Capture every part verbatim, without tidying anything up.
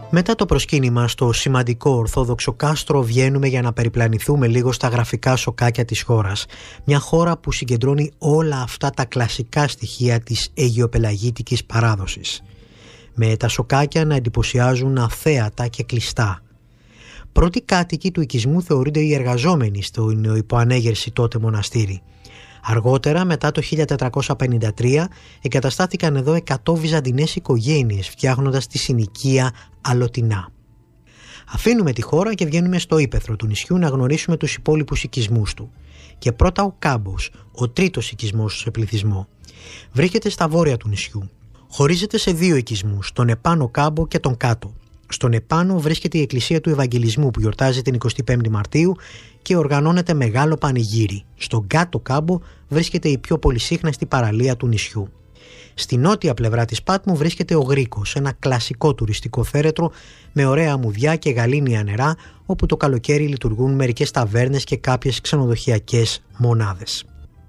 Μετά το προσκύνημα στο σημαντικό ορθόδοξο κάστρο βγαίνουμε για να περιπλανηθούμε λίγο στα γραφικά σοκάκια της χώρας. Μια χώρα που συγκεντρώνει όλα αυτά τα κλασικά στοιχεία της αιγιοπελαγίτικης παράδοσης. Με τα σοκάκια να εντυπωσιάζουν αθέατα και κλειστά. Πρώτοι κάτοικοι του οικισμού θεωρούνται οι εργαζόμενοι στο υποανέγερση τότε μοναστήρι. Αργότερα, μετά το χίλια τετρακόσια πενήντα τρία, εγκαταστάθηκαν εδώ εκατό βυζαντινές οικογένειες, φτιάχνοντας τη συνοικία Αλωτινά. Αφήνουμε τη χώρα και βγαίνουμε στο ύπαιθρο του νησιού να γνωρίσουμε τους υπόλοιπους οικισμούς του. Και πρώτα ο Κάμπος, ο τρίτος οικισμός σε πληθυσμό. Βρίσκεται στα βόρεια του νησιού. Χωρίζεται σε δύο οικισμούς, τον επάνω Κάμπο και τον κάτω. Στον επάνω βρίσκεται η Εκκλησία του Ευαγγελισμού που γιορτάζει την εικοστή πέμπτη Μαρτίου και οργανώνεται μεγάλο πανηγύρι. Στον κάτω Κάμπο βρίσκεται η πιο πολυσύχναστη παραλία του νησιού. Στη νότια πλευρά της Πάτμου βρίσκεται ο Γρίκος, ένα κλασικό τουριστικό θέρετρο με ωραία αμμουδιά και γαλήνια νερά, όπου το καλοκαίρι λειτουργούν μερικές ταβέρνες και κάποιες ξενοδοχειακές μονάδες.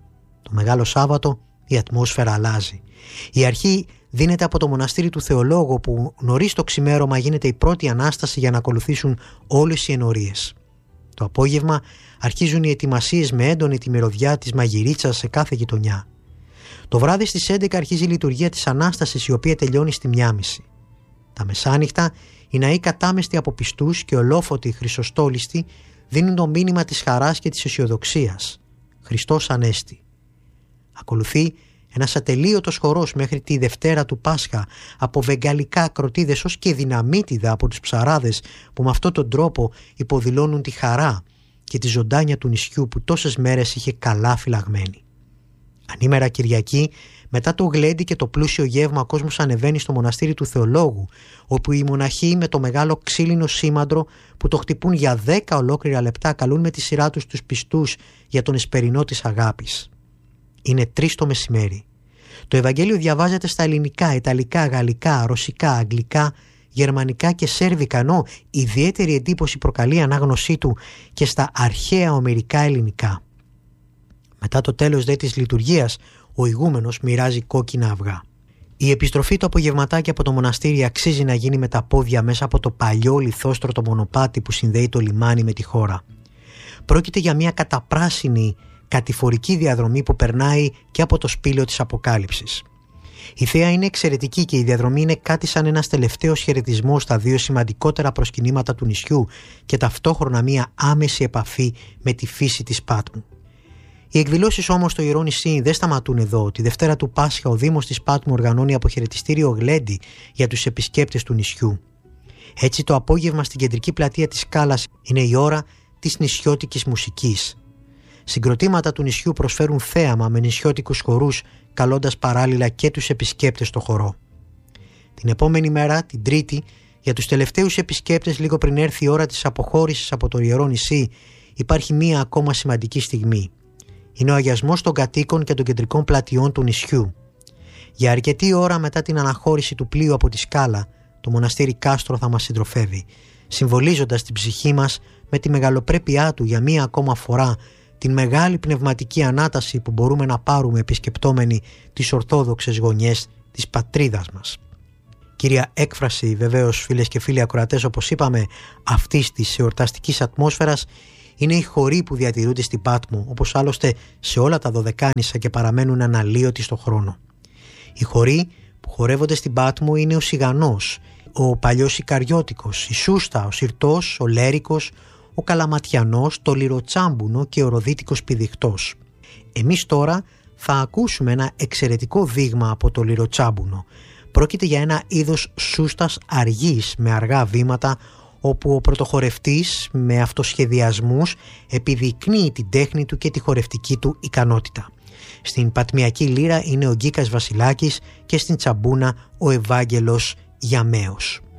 Το Μεγάλο Σάββατο η ατμόσφαιρα αλλάζει. Η αρχή δίνεται από το μοναστήρι του Θεολόγου, που νωρίς το ξημέρωμα γίνεται η πρώτη Ανάσταση για να ακολουθήσουν όλες οι ενορίες. Το απόγευμα αρχίζουν οι ετοιμασίες με έντονη τη μυρωδιά της μαγειρίτσας σε κάθε γειτονιά. Το βράδυ στις έντεκα αρχίζει η λειτουργία της Ανάστασης, η οποία τελειώνει στη μία και μισή. Τα μεσάνυχτα οι ναοί κατάμεστοι από πιστούς και ολόφωτοι χρυσοστόλιστοι δίνουν το μήνυμα της χαράς και της αισιοδοξίας. Χριστός Ανέστη. Ακολουθεί ένας ατελείωτος χορός μέχρι τη Δευτέρα του Πάσχα από βεγγαλικά ακροτίδες ως και δυναμίτιδα από τους ψαράδες, που με αυτόν τον τρόπο υποδηλώνουν τη χαρά και τη ζωντάνια του νησιού που τόσες μέρες είχε καλά φυλαγμένη. Ανήμερα Κυριακή, μετά το γλέντι και το πλούσιο γεύμα, ο κόσμος ανεβαίνει στο μοναστήρι του Θεολόγου, όπου οι μοναχοί με το μεγάλο ξύλινο σήμαντρο που το χτυπούν για δέκα ολόκληρα λεπτά καλούν με τη σειρά τους τους πιστούς για τον εσπερινό της αγάπης. Είναι τρεις το μεσημέρι. Το Ευαγγέλιο διαβάζεται στα ελληνικά, ιταλικά, γαλλικά, ρωσικά, αγγλικά, γερμανικά και σέρβικα, ενώ ιδιαίτερη εντύπωση προκαλεί η ανάγνωσή του και στα αρχαία ομερικά ελληνικά. Μετά το τέλος δε της λειτουργίας, ο ηγούμενος μοιράζει κόκκινα αυγά. Η επιστροφή του απογευματάκι από το μοναστήρι αξίζει να γίνει με τα πόδια μέσα από το παλιό λιθόστρωτο μονοπάτι που συνδέει το λιμάνι με τη χώρα. Πρόκειται για μια καταπράσινη κατηφορική διαδρομή που περνάει και από το σπήλαιο της Αποκάλυψης. Η θέα είναι εξαιρετική και η διαδρομή είναι κάτι σαν ένας τελευταίος χαιρετισμός στα δύο σημαντικότερα προσκυνήματα του νησιού και ταυτόχρονα μια άμεση επαφή με τη φύση της Πάτμου. Οι εκδηλώσεις όμως στο Ιερό Νησί δεν σταματούν εδώ. Τη Δευτέρα του Πάσχα ο Δήμος της Πάτμου οργανώνει αποχαιρετιστήριο γλέντι για τους επισκέπτες του νησιού. Έτσι το απόγευμα στην κεντρική πλατεία της Σκάλας είναι η ώρα της νησιώτικης μουσικής. Συγκροτήματα του νησιού προσφέρουν θέαμα με νησιώτικους χορούς, καλώντας παράλληλα και τους επισκέπτες στο χορό. Την επόμενη μέρα, την Τρίτη, για τους τελευταίους επισκέπτες, λίγο πριν έρθει η ώρα της αποχώρησης από το Ιερό Νησί, υπάρχει μία ακόμα σημαντική στιγμή. Είναι ο αγιασμός των κατοίκων και των κεντρικών πλατιών του νησιού. Για αρκετή ώρα μετά την αναχώρηση του πλοίου από τη Σκάλα, το μοναστήρι Κάστρο θα μας συντροφεύει, συμβολίζοντας την ψυχή μας με τη μεγαλοπρέπειά του για μία ακόμα φορά, την μεγάλη πνευματική ανάταση που μπορούμε να πάρουμε επισκεπτόμενοι τις ορθόδοξες γωνιές της πατρίδας μας. Κύρια έκφραση, βεβαίως, φίλες και φίλοι ακροατές, όπως είπαμε, αυτής της εορταστικής ατμόσφαιρας είναι οι χοροί που διατηρούνται στην Πάτμο, όπως άλλωστε σε όλα τα Δωδεκάνησα και παραμένουν αναλύωτοι στο χρόνο. Οι χοροί που χορεύονται στην Πάτμο είναι ο Σιγανός, ο παλιός Ικαριώτικος, η Σούστα, ο Συρτός, ο Λέρικος, ο Καλαματιανός, το Λιροτσάμπουνο και ο Ροδίτικος Πηδιχτός. Εμείς τώρα θα ακούσουμε ένα εξαιρετικό δείγμα από το Λιροτσάμπουνο. Πρόκειται για ένα είδος σούστας αργής με αργά βήματα, όπου ο πρωτοχορευτής με αυτοσχεδιασμούς επιδεικνύει την τέχνη του και τη χορευτική του ικανότητα. Στην πατμιακή λύρα είναι ο Γκίκας Βασιλάκης και στην τσαμπούνα ο Ευάγγελος Γιαμέος.